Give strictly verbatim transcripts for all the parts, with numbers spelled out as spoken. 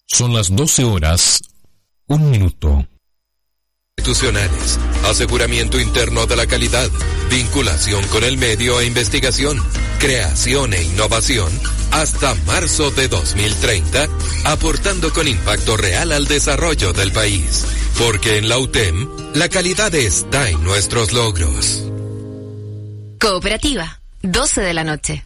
Son las doce horas, un minuto. Institucionales, aseguramiento interno de la calidad, vinculación con el medio e investigación, creación e innovación, hasta marzo de dos mil treinta, aportando con impacto real al desarrollo del país. Porque en la U T E M, la calidad está en nuestros logros. Cooperativa, doce de la noche.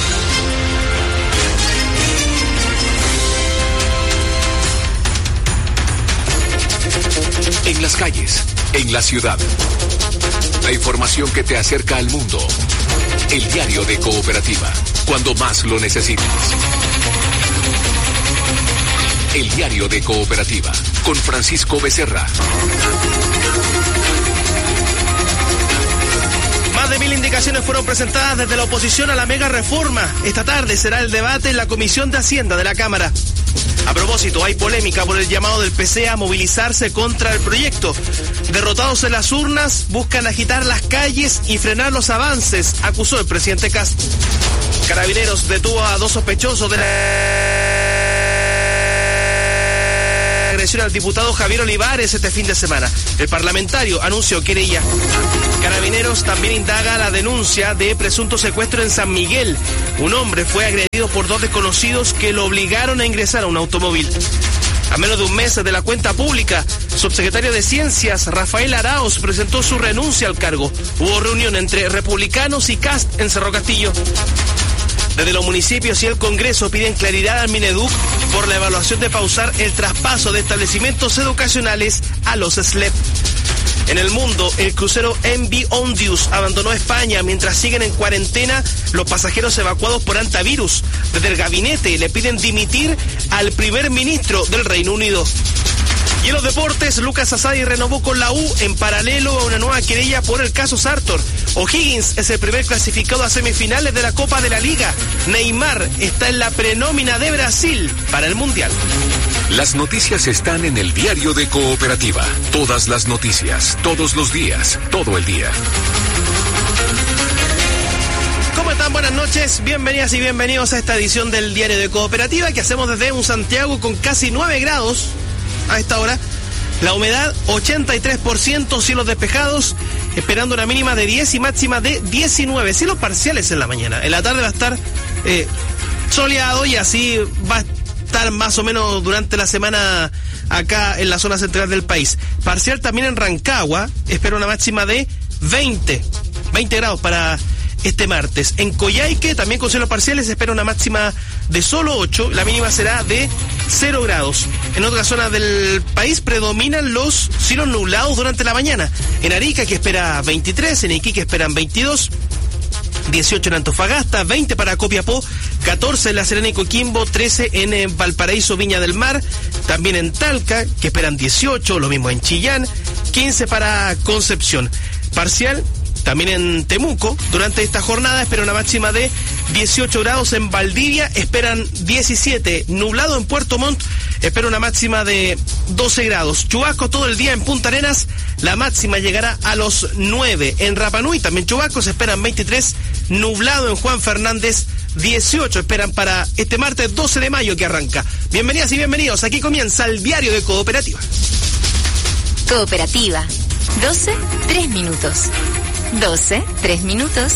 En las calles, en la ciudad. La información que te acerca al mundo. El diario de Cooperativa, cuando más lo necesites. El diario de Cooperativa, con Francisco Becerra. Más de mil indicaciones fueron presentadas desde la oposición a la mega reforma. Esta tarde será el debate en la Comisión de Hacienda de la Cámara. A propósito, hay polémica por el llamado del P C a movilizarse contra el proyecto. Derrotados en las urnas, buscan agitar las calles y frenar los avances, acusó el presidente Kast. Carabineros detuvo a dos sospechosos de la agresión al diputado Javier Olivares este fin de semana. El parlamentario anunció querella. Carabineros también indaga la denuncia de presunto secuestro en San Miguel. Un hombre fue agredido por dos desconocidos que lo obligaron a ingresar a un automóvil. A menos de un mes de la cuenta pública, subsecretario de Ciencias Rafael Arauz presentó su renuncia al cargo. Hubo reunión entre republicanos y Kast en Cerro Castillo. Desde los municipios y el Congreso piden claridad al Mineduc por la evaluación de pausar el traspaso de establecimientos educacionales a los S L E P. En el mundo, el crucero M V Ondius abandonó España mientras siguen en cuarentena los pasajeros evacuados por antivirus. Desde el gabinete le piden dimitir al primer ministro del Reino Unido. Y en los deportes, Lucas Asadi renovó con la U en paralelo a una nueva querella por el caso Sartor. O'Higgins es el primer clasificado a semifinales de la Copa de la Liga. Neymar está en la prenómina de Brasil para el Mundial. Las noticias están en el diario de Cooperativa. Todas las noticias, todos los días, todo el día. ¿Cómo están? Buenas noches, bienvenidas y bienvenidos a esta edición del diario de Cooperativa que hacemos desde un Santiago con casi nueve grados a esta hora. La humedad ochenta y tres por ciento, cielos despejados, esperando una mínima de diez y máxima de diecinueve. Cielos parciales en la mañana. En la tarde va a estar eh, soleado y así va a estar más o menos durante la semana acá en la zona central del país. Parcial también en Rancagua, espero una máxima de veinte grados para este martes. En Coyhaique, también con cielos parciales, se espera una máxima de solo ocho, la mínima será de cero grados. En otras zonas del país predominan los cielos nublados durante la mañana. En Arica, que espera veintitrés, en Iquique esperan veintidós, dieciocho en Antofagasta, veinte para Copiapó, catorce en La Serena y Coquimbo, trece en Valparaíso, Viña del Mar, también en Talca, que esperan dieciocho, lo mismo en Chillán, quince para Concepción. Parcial también en Temuco, durante esta jornada espera una máxima de dieciocho grados. En Valdivia esperan diecisiete, nublado en Puerto Montt, espera una máxima de doce grados. Chubasco todo el día en Punta Arenas, la máxima llegará a los nueve. En Rapa Nui, también Chubasco, se esperan veintitrés, nublado en Juan Fernández, dieciocho esperan para este martes doce de mayo que arranca. Bienvenidas y bienvenidos, aquí comienza el diario de Cooperativa. Cooperativa, doce, tres minutos. doce, tres minutos.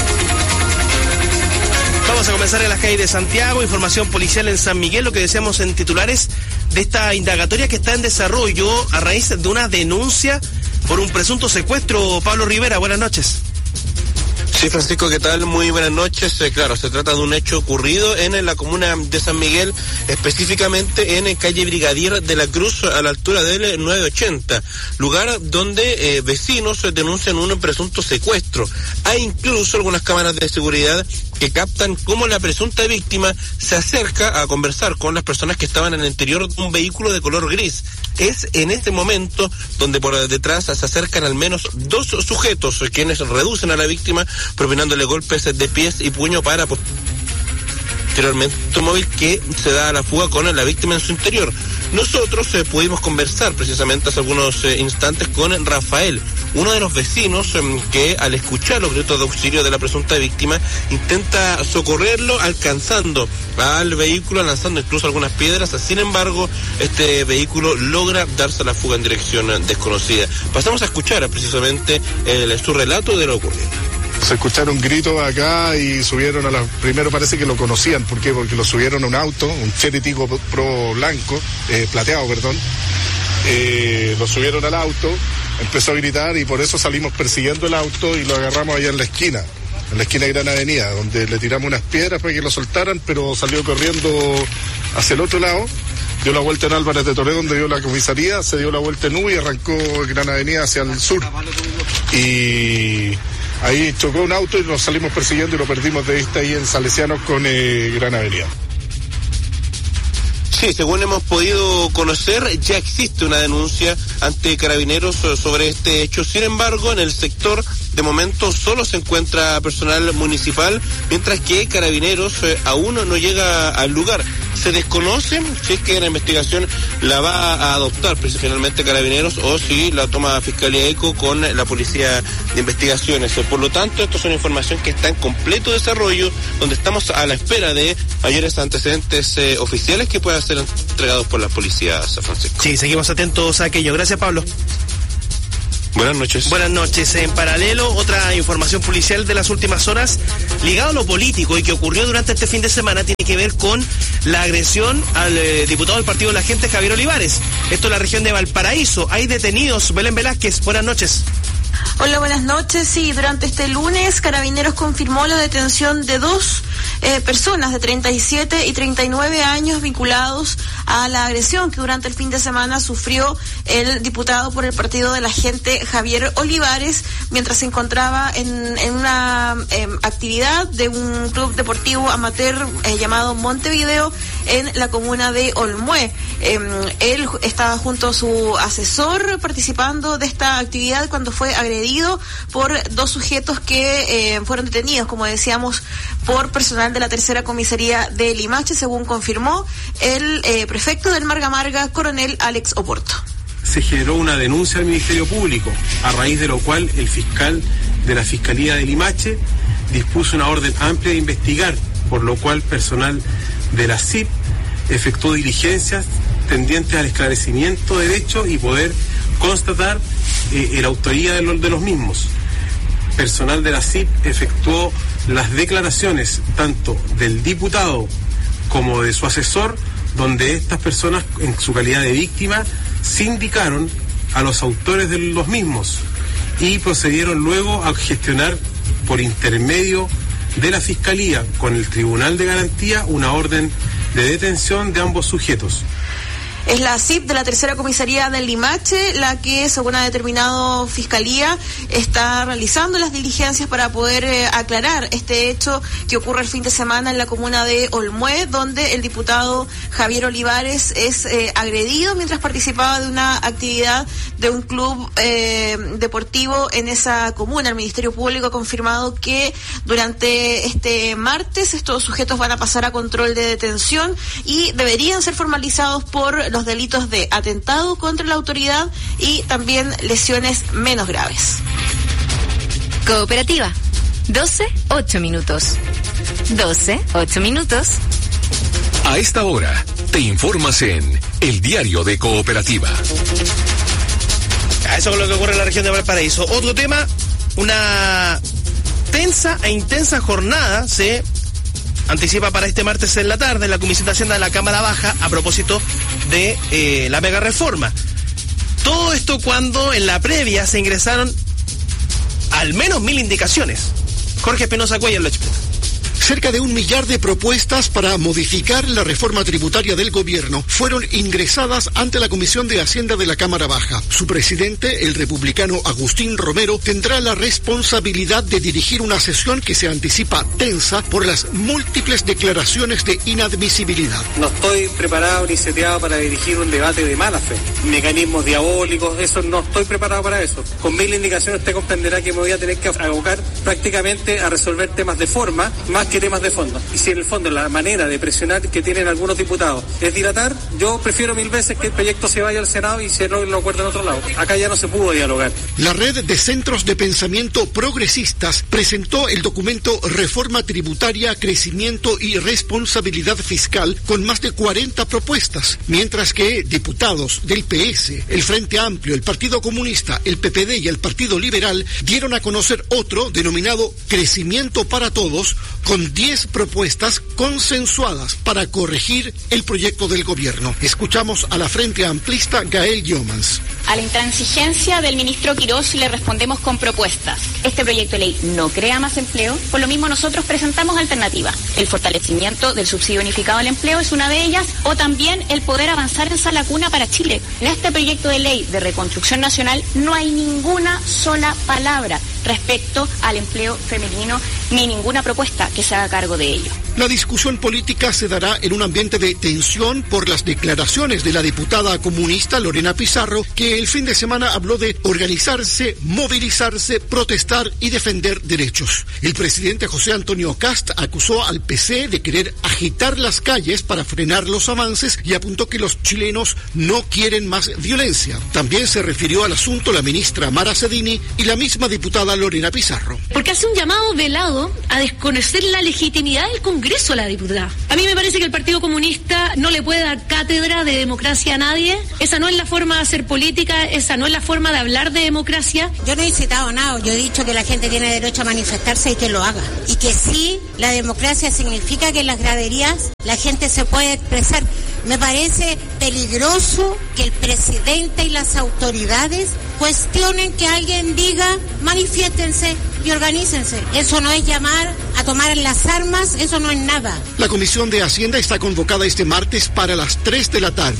Vamos a comenzar en las calles de Santiago, información policial en San Miguel, lo que decíamos en titulares de esta indagatoria que está en desarrollo a raíz de una denuncia por un presunto secuestro. Pablo Rivera, buenas noches. Sí, Francisco, ¿qué tal? Muy buenas noches. Eh, claro, se trata de un hecho ocurrido en, en la comuna de San Miguel, específicamente en calle Brigadier de la Cruz, a la altura del nueve ochenta, lugar donde eh, vecinos denuncian un presunto secuestro. Hay incluso algunas cámaras de seguridad que captan cómo la presunta víctima se acerca a conversar con las personas que estaban en el interior de un vehículo de color gris. Es en este momento donde por detrás se acercan al menos dos sujetos, quienes reducen a la víctima propinándole golpes de pies y puño para posteriormente un automóvil que se da a la fuga con la víctima en su interior. Nosotros eh, pudimos conversar precisamente hace algunos eh, instantes con Rafael, uno de los vecinos eh, que al escuchar los gritos de auxilio de la presunta víctima intenta socorrerlo alcanzando al vehículo, lanzando incluso algunas piedras. Sin embargo, este vehículo logra darse a la fuga en dirección desconocida. Pasamos a escuchar precisamente el, su relato de lo ocurrido. Se escucharon gritos acá y subieron a la... Primero parece que lo conocían, ¿por qué? Porque lo subieron a un auto, un Chery Tigo Pro blanco, eh, plateado, perdón. Eh, lo subieron al auto, empezó a gritar y por eso salimos persiguiendo el auto y lo agarramos allá en la esquina, en la esquina de Gran Avenida, donde le tiramos unas piedras para que lo soltaran, pero salió corriendo hacia el otro lado, dio la vuelta en Álvarez de Toledo, donde dio la comisaría, se dio la vuelta en U y arrancó en Gran Avenida hacia el sur. Y ahí chocó un auto y nos salimos persiguiendo y lo perdimos de vista ahí en Salesianos con eh, Gran Avenida. Sí, según hemos podido conocer, ya existe una denuncia ante Carabineros sobre este hecho. Sin embargo, en el sector de momento solo se encuentra personal municipal, mientras que Carabineros eh, aún no llega al lugar. Se desconoce si es que la investigación la va a adoptar principalmente Carabineros o si la toma Fiscalía ECO con la Policía de Investigaciones. Por lo tanto, esto es una información que está en completo desarrollo, donde estamos a la espera de mayores antecedentes eh, oficiales que puedan ser entregados por la Policía San Francisco. Sí, seguimos atentos a aquello. Gracias, Pablo. Buenas noches. Buenas noches. En paralelo, otra información policial de las últimas horas ligado a lo político y que ocurrió durante este fin de semana tiene que ver con la agresión al eh, diputado del Partido de la Gente, Javier Olivares. Esto en la región de Valparaíso. Hay detenidos. Belén Velázquez, buenas noches. Hola, buenas noches. Sí, durante este lunes, Carabineros confirmó la detención de dos eh, personas de treinta y siete y treinta y nueve años vinculados a la agresión que durante el fin de semana sufrió el diputado por el Partido de la Gente, Javier Olivares, mientras se encontraba en, en una eh, actividad de un club deportivo amateur eh, llamado Montevideo en la comuna de Olmué. Eh, él estaba junto a su asesor participando de esta actividad cuando fue agredido por dos sujetos que eh, fueron detenidos, como decíamos, por personal de la tercera comisaría de Limache, según confirmó el eh, prefecto del Marga Marga, coronel Alex Oporto. Se generó una denuncia al Ministerio Público, a raíz de lo cual el fiscal de la Fiscalía de Limache dispuso una orden amplia de investigar, por lo cual personal de la C I P efectuó diligencias tendientes al esclarecimiento de hechos y poder constatar eh, la autoría de, lo, de los mismos. Personal de la C I P efectuó las declaraciones tanto del diputado como de su asesor, donde estas personas, en su calidad de víctima, sindicaron a los autores de los mismos y procedieron luego a gestionar por intermedio de la Fiscalía con el Tribunal de Garantía una orden de detención de ambos sujetos. Es la C I P de la tercera comisaría del Limache la que, según ha determinado Fiscalía, está realizando las diligencias para poder eh, aclarar este hecho que ocurre el fin de semana en la comuna de Olmué, donde el diputado Javier Olivares es eh, agredido mientras participaba de una actividad de un club eh, deportivo en esa comuna. El Ministerio Público ha confirmado que durante este martes estos sujetos van a pasar a control de detención y deberían ser formalizados por los delitos de atentado contra la autoridad y también lesiones menos graves. Cooperativa. doce, ocho minutos. doce, ocho minutos. A esta hora, te informas en El Diario de Cooperativa. Eso es lo que ocurre en la región de Valparaíso. Otro tema, una tensa e intensa jornada se anticipa para este martes en la tarde en la Comisión de Hacienda de la Cámara Baja a propósito de eh, la mega reforma. Todo esto cuando en la previa se ingresaron al menos mil indicaciones. Jorge Espinosa Cuellar lo explica. Cerca de un millar de propuestas para modificar la reforma tributaria del gobierno fueron ingresadas ante la Comisión de Hacienda de la Cámara Baja. Su presidente, el republicano Agustín Romero, tendrá la responsabilidad de dirigir una sesión que se anticipa tensa por las múltiples declaraciones de inadmisibilidad. No estoy preparado ni seteado para dirigir un debate de mala fe. Mecanismos diabólicos, eso no estoy preparado para eso. Con mil indicaciones usted comprenderá que me voy a tener que abocar prácticamente a resolver temas de forma, más que que temas de fondo. Y si en el fondo la manera de presionar que tienen algunos diputados es dilatar, yo prefiero mil veces que el proyecto se vaya al Senado y se logre un acuerdo en otro lado. Acá ya no se pudo dialogar. La red de centros de pensamiento progresistas presentó el documento Reforma Tributaria, Crecimiento y Responsabilidad Fiscal con más de cuarenta propuestas, mientras que diputados del P S, el Frente Amplio, el Partido Comunista, el P P D y el Partido Liberal dieron a conocer otro denominado Crecimiento para Todos, con diez propuestas consensuadas para corregir el proyecto del gobierno. Escuchamos a la Frente Amplista Gael Giomans. A la intransigencia del ministro Quirós le respondemos con propuestas. Este proyecto de ley no crea más empleo, por lo mismo nosotros presentamos alternativas. El fortalecimiento del subsidio unificado al empleo es una de ellas, o también el poder avanzar en sala cuna para Chile. En este proyecto de ley de reconstrucción nacional no hay ninguna sola palabra respecto al empleo femenino, ni ninguna propuesta que se haga cargo de ello. La discusión política se dará en un ambiente de tensión por las declaraciones de la diputada comunista Lorena Pizarro, que el fin de semana habló de organizarse, movilizarse, protestar y defender derechos. El presidente José Antonio Kast acusó al P C de querer agitar las calles para frenar los avances y apuntó que los chilenos no quieren más violencia. También se refirió al asunto la ministra Mara Cedini y la misma diputada Lorena Pizarro. Porque hace un llamado velado a desconocer la legitimidad del Congreso a la diputada. A mí me parece que el Partido Comunista no le puede dar cátedra de democracia a nadie. Esa no es la forma de hacer política, esa no es la forma de hablar de democracia. Yo no he citado nada, yo he dicho que la gente tiene derecho a manifestarse y que lo haga. Y que sí, la democracia significa que en las graderías la gente se puede expresar. Me parece peligroso que el presidente y las autoridades cuestionen que alguien diga manifiéstense y organícense. Eso no es llamar a tomar las armas, eso no es nada. La Comisión de Hacienda está convocada este martes para las tres de la tarde.